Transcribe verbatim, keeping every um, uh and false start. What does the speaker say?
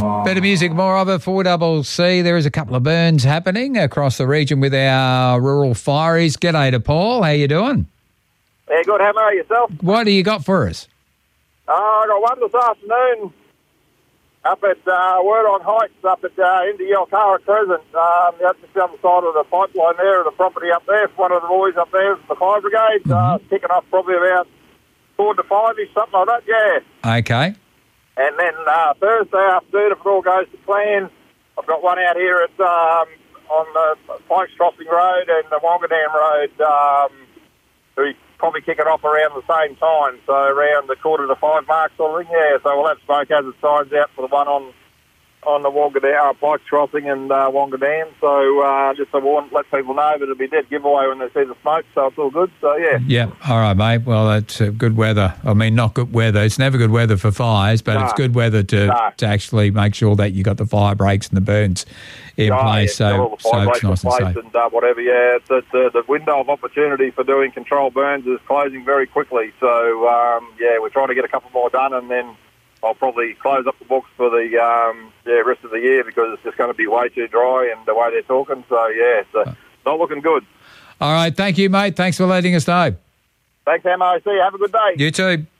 Bit of music, more of it, four double C. There is a couple of burns happening across the region with our rural fireys. G'day to Paul. How you doing? Yeah, good. How are yourself? What do you got for us? Uh, I got one this afternoon up at uh, Word on Heights, up at uh, Indy Yelkara Crescent. Um, that's just the other side of the pipeline there, the property up there. One of the boys up there, the fire brigade, mm-hmm. uh, kicking off probably about four to five-ish, something like that, yeah. Okay. And then uh, Thursday afternoon, if it all goes to plan, I've got one out here at um, on the Pikes Crossing Road and the Wongadam Road. Um, we probably kick it off around the same time, so around the quarter to five mark sort of thing, yeah. So we'll have smoke hazard signs out for the one on on the Wongadam, uh, Pikes Crossing and uh, Wongadam. So uh, just to warn, let people know, but it'll be dead giveaway when they see the smoke, so it's all good. So, yeah. Yeah, all right, mate. Well, it's uh, good weather. I mean, not good weather. It's never good weather for fires, but no. It's good weather to, no. to actually make sure that you got the fire breaks and the burns in oh, place. Yeah, so, so it's nice and safe. And uh, whatever, yeah. It's, it's, uh, the window of opportunity for doing controlled burns is closing very quickly. So, um, yeah, we're trying to get a couple more done, and then I'll probably close up the books for the um, yeah rest of the year because it's just going to be way too dry and the way they're talking. So, yeah, it's uh, not looking good. All right. Thank you, mate. Thanks for letting us know. Thanks, M O C. Have a good day. You too.